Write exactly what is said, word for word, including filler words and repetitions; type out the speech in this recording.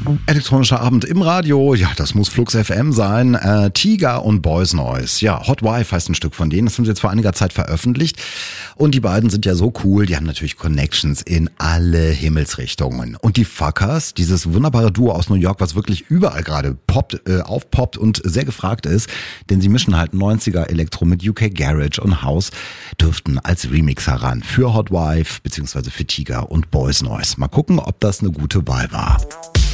Elektronischer Abend im Radio, ja, das muss Flux F M sein. Äh, Tiga und Boys Noise, ja, Hot Wife heißt ein Stück von denen, das haben sie jetzt vor einiger Zeit veröffentlicht. Und die beiden sind ja so cool, die haben natürlich Connections in alle Himmelsrichtungen. Und die Fuckers, dieses wunderbare Duo aus New York, was wirklich überall gerade poppt, äh, aufpoppt und sehr gefragt ist, denn sie mischen halt neunziger Elektro mit U K Garage und House, dürften als Remixer ran für Hot Wife beziehungsweise für Tiga und Boys Noise. Mal gucken, ob das eine gute Wahl war.